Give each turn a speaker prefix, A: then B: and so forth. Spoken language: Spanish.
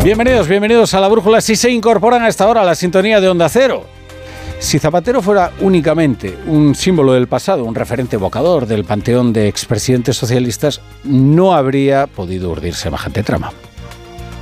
A: Bienvenidos a La Brújula. Si se incorporan a esta hora a la sintonía de Onda Cero. Si Zapatero fuera únicamente un símbolo del pasado, un referente evocador del panteón de expresidentes socialistas, no habría podido urdir semejante trama.